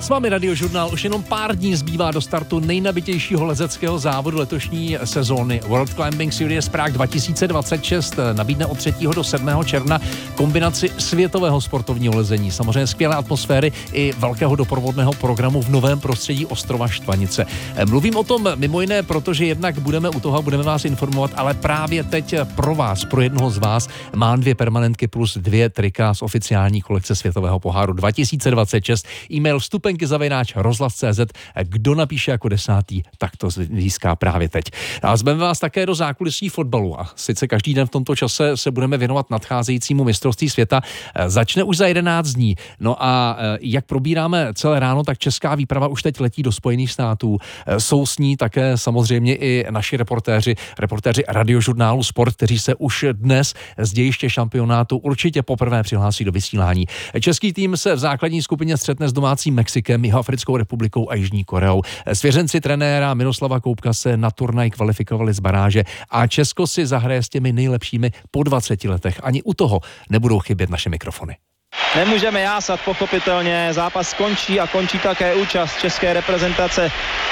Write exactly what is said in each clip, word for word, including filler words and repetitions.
S vámi Radiožurnál, už jenom pár dní zbývá do startu nejnabitějšího lezeckého závodu letošní sezóny. World Climbing Series Prague dva tisíce dvacet šest nabídne od třetího do sedmého června kombinaci světového sportovního lezení, samozřejmě skvělé atmosféry i velkého doprovodného programu v novém prostředí ostrova Štvanice. Mluvím o tom mimo jiné, protože jednak budeme u toho, budeme vás informovat, ale právě teď pro vás, pro jednoho z vás, mám dvě permanentky plus dvě trika z oficiální kolekce Světového poháru dva tisíce dvacet šest. E-mail vstupenky zavináč rozhlas tečka cé zet. Kdo napíše jako desátý, tak to získá právě teď. A zveme vás také do zákulisí fotbalu. A sice každý den v tomto čase se budeme věnovat nadcházejícímu mistrovství světa. Začne už za jedenáct dní. No a jak probíráme celé ráno, tak česká výprava už teď letí do Spojených států. Jsou s ní také samozřejmě i naši reportéři, reportéři Radiožurnálu Sport, kteří se už dnes z dějiště šampionátu určitě poprvé přihlásí do vysílání. Český tým se v základní skupině střetne s domácím Mexikem, Jihoafrickou republikou a Jižní Koreou. Svěřenci trenéra Miroslava Koubka se na turnaj kvalifikovali z baráže a Česko si zahraje s těmi nejlepšími po dvaceti letech. Ani u toho nebudou chybět naše mikrofony. Nemůžeme jásat, pochopitelně. Zápas skončí a končí také účast české reprezentace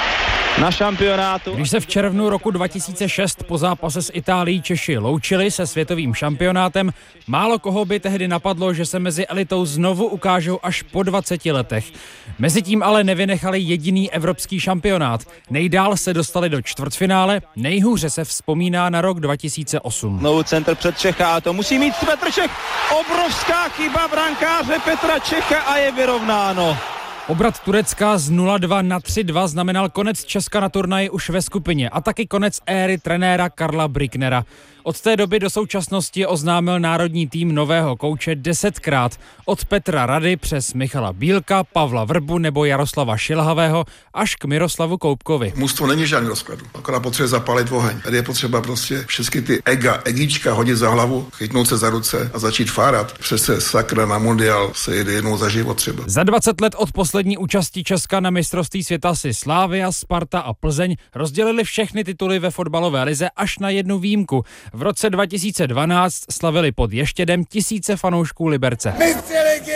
na šampionátu. Když se v červnu roku dva tisíce šest po zápase s Itálií Češi loučili se světovým šampionátem, málo koho by tehdy napadlo, že se mezi elitou znovu ukážou až po dvaceti letech. Mezitím ale nevynechali jediný evropský šampionát. Nejdál se dostali do čtvrtfinále, nejhůře se vzpomíná na rok dva tisíce osm. Znovu centr před Čecha, to musí mít Petr Čech. Obrovská chyba brankáře Petra Čecha a je vyrovnáno. Obrat Turecka z nula dva na tři dva znamenal konec Česka na turnaji už ve skupině a taky konec éry trenéra Karla Brücknera. Od té doby do současnosti oznámil národní tým nového kouče desetkrát. Od Petra Rady přes Michala Bílka, Pavla Vrbu nebo Jaroslava Šilhavého až k Miroslavu Koubkovi. Mužstvo není žádný rozkladu, akorát potřebuje zapálit oheň. Tady je potřeba prostě všechny ty ega, egíčka hodit za hlavu, chytnout se za ruce a začít fárat. Přece sakra na mundial se jede jednou za život třeba. Za dvacet let od poslední účasti Česka na mistrovství světa si Slavia, Sparta a Plzeň rozdělili všechny tituly ve fotbalové lize až na jednu výjimku. V roce dva tisíce dvanáct slavili pod Ještědem tisíce fanoušků Liberce. Mistři ligy!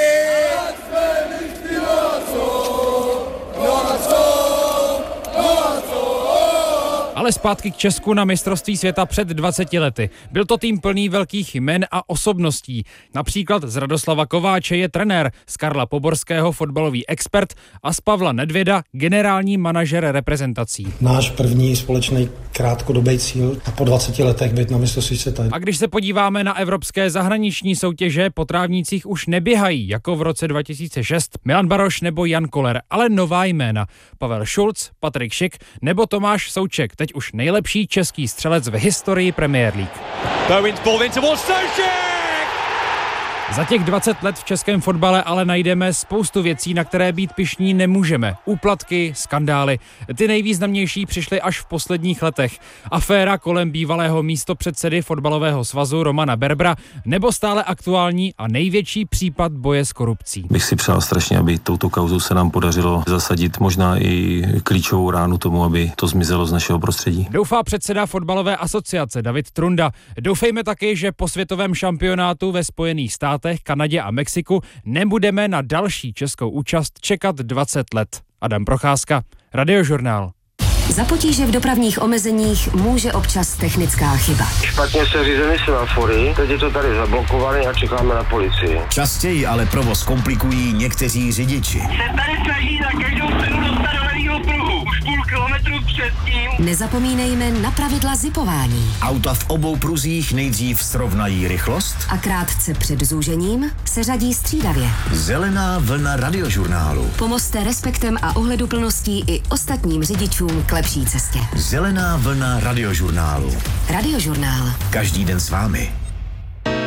Ale zpátky k Česku na mistrovství světa před dvaceti lety. Byl to tým plný velkých jmen a osobností. Například z Radoslava Kováče je trenér, z Karla Poborského fotbalový expert a z Pavla Nedvěda generální manažer reprezentací. Náš první společný krátkodobý cíl a po dvaceti letech být na mistrovství světa. A když se podíváme na evropské zahraniční soutěže, po trávnících už neběhají, jako v roce dva tisíce šest Milan Baroš nebo Jan Koller, ale nová jména. Pavel Šulc, Patrik Šik nebo Tomáš Souček, teď už nejlepší český střelec v historii Premier League. Za těch dvacet let v českém fotbale ale najdeme spoustu věcí, na které být pyšní nemůžeme. Úplatky, skandály. Ty nejvýznamnější přišly až v posledních letech. Aféra kolem bývalého místopředsedy fotbalového svazu Romana Berbra nebo stále aktuální a největší případ boje s korupcí. Bych si přál strašně, aby touto kauzou se nám podařilo zasadit možná i klíčovou ránu tomu, aby to zmizelo z našeho prostředí. Doufá předseda fotbalové asociace David Trunda. Doufejme taky, že po světovém šampionátu ve Spojených státech, Kanadě a Mexiku nebudeme na další českou účast čekat dvacet let. Adam Procházka, Radiožurnál. Za potíže v dopravních omezeních může občas technická chyba. Špatně se řízeny semafory, teď je to tady zablokované a čekáme na policii. Častěji ale provoz komplikují někteří řidiči. Se tady snaží na každou cenu dostat do levýho pruhu. Už půl kilometru předtím. Nezapomeňme na pravidla zipování. Auta v obou pruzích nejdřív srovnají rychlost a krátce před zúžením se řadí střídavě. Zelená vlna Radiožurnálu. Pomozte respektem a ohleduplností i ostatním řidičům k lepší cestě. Zelená vlna Radiožurnálu. Radiožurnál. Každý den s vámi.